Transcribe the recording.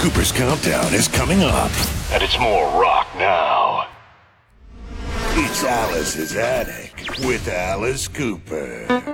Cooper's Countdown is coming up. And it's more rock now. It's Alice's Attic with Alice Cooper.